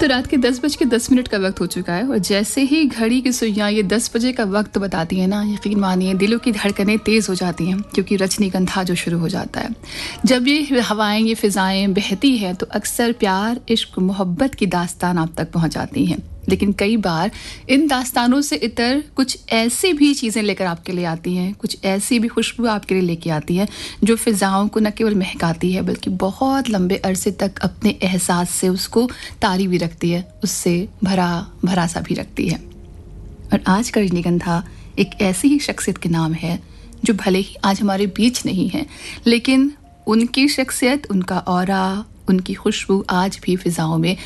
तो रात के 10:10 का वक्त हो चुका है और जैसे ही घड़ी की सुइयां ये 10 बजे का वक्त बताती है ना, यकीन मानिए दिलों की धड़कनें तेज़ हो जाती हैं क्योंकि रजनीगंधा जो शुरू हो जाता है। जब ये हवाएं, ये फ़िज़ाएं बहती हैं तो अक्सर प्यार, इश्क, मोहब्बत की दास्तान आप तक पहुंच जाती हैं। लेकिन कई बार इन दास्तानों से इतर कुछ ऐसी भी चीज़ें लेकर आपके लिए आती हैं, कुछ ऐसी भी खुशबू आपके लिए लेके आती है जो फ़िज़ाओं को न केवल महकाती है बल्कि बहुत लंबे अरसे तक अपने एहसास से उसको तारी भी रखती है, उससे भरा सा भी रखती है। और आज का रजनीगंधा एक ऐसी ही शख्सियत के नाम है जो भले ही आज हमारे बीच नहीं है, लेकिन उनकी शख्सियत, उनका ऑरा, उनकी खुशबू आज भी फ़िज़ाओं में